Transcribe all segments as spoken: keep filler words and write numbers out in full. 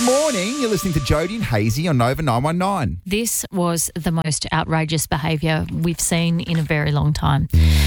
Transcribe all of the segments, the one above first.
Good morning. You're listening to Jody and Hazy on Nova nine one nine. This was the most outrageous behaviour we've seen in a very long time.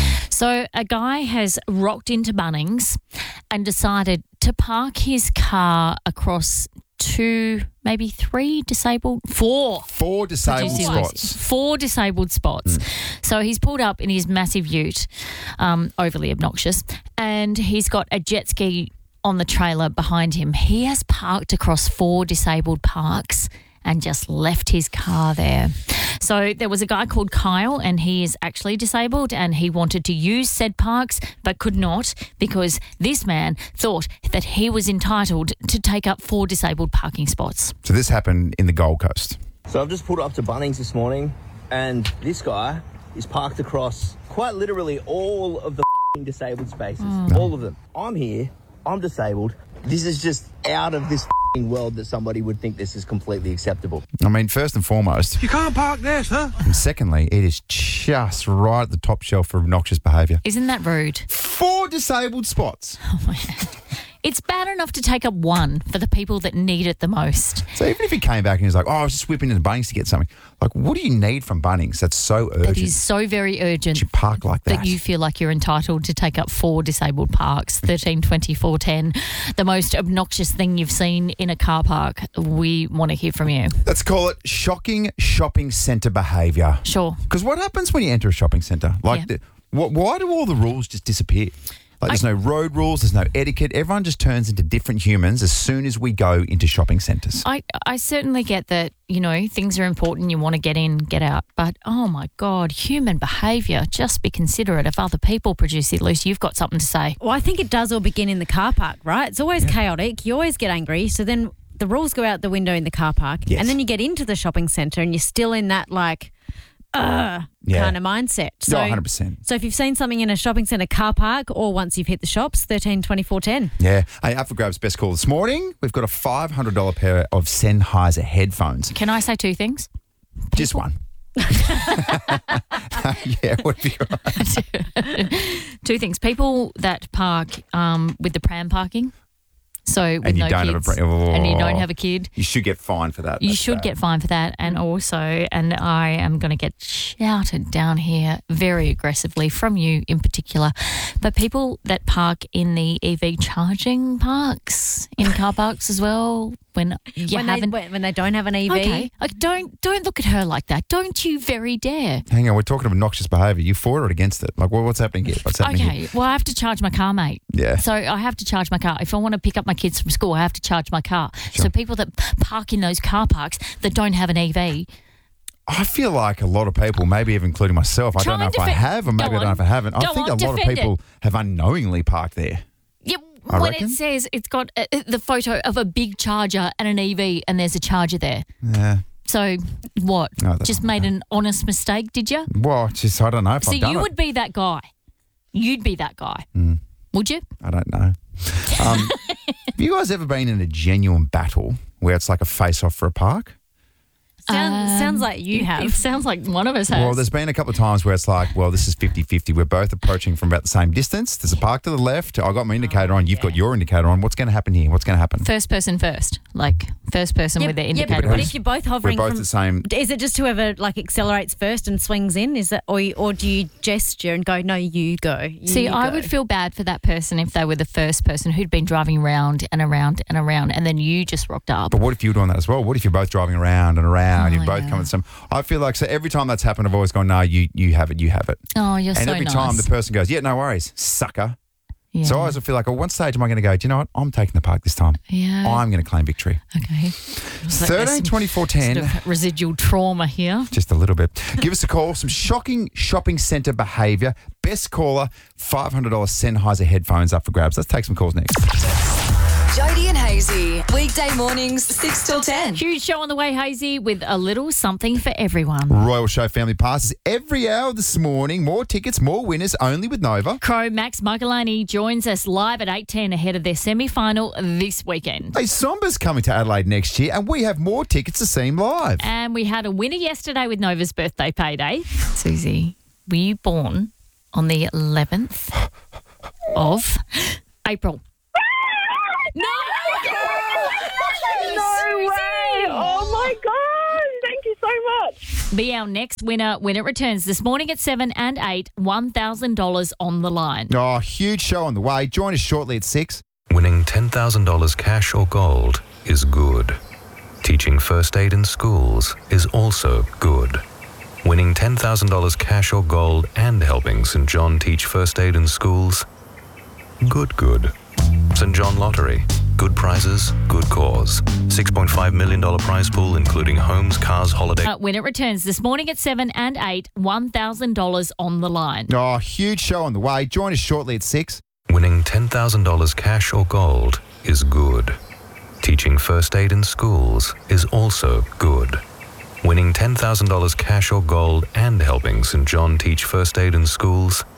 So a guy has rocked into Bunnings and decided to park his car across two, maybe three disabled, four. Four disabled Producer spots. Lucy. Four disabled spots. Mm. So he's pulled up in his massive ute, um, overly obnoxious, and he's got a jet ski on the trailer behind him. He has parked across four disabled parks and just left his car there. So there was a guy called Kyle, and he is actually disabled, and he wanted to use said parks but could not because this man thought that he was entitled to take up four disabled parking spots. So this happened in the Gold Coast. So I've just pulled up to Bunnings this morning, and this guy is parked across quite literally all of the f***ing disabled spaces. Mm. All of them. I'm here. I'm disabled. This is just out of this f***ing world that somebody would think this is completely acceptable. I mean, first and foremost, you can't park there, sir. And secondly, it is just right at the top shelf for obnoxious behaviour. Isn't that rude? Four disabled spots. Oh my God. It's bad enough to take up one for the people that need it the most. So even if he came back and he's like, oh, I was just whipping into Bunnings to get something. Like, what do you need from Bunnings that's so urgent? That is so very urgent. You park like that. That you feel like you're entitled to take up four disabled parks, thirteen, twenty, four, ten. The most obnoxious thing you've seen in a car park. We want to hear from you. Let's call it shocking shopping centre behaviour. Sure. Because what happens when you enter a shopping centre? Like, Yeah. the, wh- why do all the rules just disappear? Like, there's no road rules, there's no etiquette. Everyone just turns into different humans as soon as we go into shopping centres. I, I certainly get that, you know, things are important. You want to get in, get out. But, oh, my God, human behaviour. Just be considerate of other people, Producer Lucy. You've got something to say. Well, I think it does all begin in the car park, right? It's always yeah. chaotic. You always get angry. So then the rules go out the window in the car park. Yes. And then you get into the shopping centre and you're still in that, like, uh, yeah. kind of mindset. So, oh, one hundred percent. So if you've seen something in a shopping centre car park or once you've hit the shops, thirteen, twenty-four, ten. Yeah. Hey, up for grabs best call this morning. We've got a five hundred dollars pair of Sennheiser headphones. Can I say two things? People. Just one. Yeah, what have you got? Two things. People that park um, with the pram parking. So with and you no don't kids, have a, oh, and you don't have a kid, you should get fined for that. You That's should bad. get fined for that, and also, and I am going to get shouted down here very aggressively from you in particular. But people that park in the E V charging parks, in car parks as well, when you when haven't, they, when they don't have an E V, okay, like don't don't look at her like that. Don't you very dare. Hang on, we're talking obnoxious behaviour. You for it or against it? Like, well, what's happening here? What's happening Okay, here? well, I have to charge my car, mate. Yeah. So I have to charge my car. If I want to pick up my kids from school, I have to charge my car. Sure. So people that park in those car parks that don't have an E V. I feel like a lot of people, maybe even including myself, I Try don't know and if I defend- have or maybe Go I don't know on. if I haven't. I Go think on, a lot of defend people it. have unknowingly parked there. Yeah, I when reckon. it says it's got uh, the photo of a big charger and an E V and there's a charger there. Yeah. So what? No, that's Just not made bad. an honest mistake, did you? Well, just I don't know if So I've done you it. would be that guy. You'd be that guy. Mm. Would you? I don't know. Um, have you guys ever been in a genuine battle where it's like a face-off for a park? Sounds, Um, sounds like you it- have. It sounds like one of us has. Well, there's been a couple of times where it's like, well, this is fifty-fifty. We're both approaching from about the same distance. There's a park to the left. I got my indicator on. You've got your indicator on. What's going to happen here? What's going to happen? First person first. Like first person Yeah, with their yeah, indicator. but, but but who's- if you're both We're hovering both from, the same. is it just whoever like accelerates first and swings in? Is that or you- or do you gesture and go, no, you go? You See, I go. would feel bad for that person if they were the first person who'd been driving around and around and around, and then you just rocked up. But what if you were doing that as well? What if you're both driving around and around? Oh, you're both yeah. coming to some. I feel like so every time that's happened, I've always gone, no, you you have it, you have it. Oh, you're and so every nice. time the person goes, yeah, no worries, sucker. yeah. So I always feel like, at one stage am I going to go, do you know what? I'm taking the park this time. yeah. I'm going to claim victory. Okay. thirteen twenty-four ten. Sort of residual trauma here. Just a little bit. Give us a call. Some shocking shopping centre behaviour. Best caller, five hundred dollars Sennheiser headphones up for grabs. Let's take some calls next. Jody and Hazy, weekday mornings, six till ten. Huge show on the way, Hazy, with a little something for everyone. Royal Show Family Passes every hour this morning. More tickets, more winners, only with Nova. Crow Max Michaelani joins us live at eight ten ahead of their semi-final this weekend. Hey, Somba's coming to Adelaide next year, and we have more tickets to see him live. And we had a winner yesterday with Nova's birthday payday. Susie, were you born on the eleventh of April? No! No Be our next winner when it returns this morning at seven and eight. one thousand dollars on the line. Oh, huge show on the way. Join us shortly at six. Winning ten thousand dollars cash or gold is good. Teaching first aid in schools is also good. Winning ten thousand dollars cash or gold and helping Saint John teach first aid in schools? Good, good. Saint John Lottery. Good prizes, good cause. six point five million dollars prize pool, including homes, cars, holiday. Uh, when it returns this morning at seven and eight. one thousand dollars on the line. Oh, huge show on the way. Join us shortly at six. Winning ten thousand dollars cash or gold is good. Teaching first aid in schools is also good. Winning ten thousand dollars cash or gold and helping Saint John teach first aid in schools?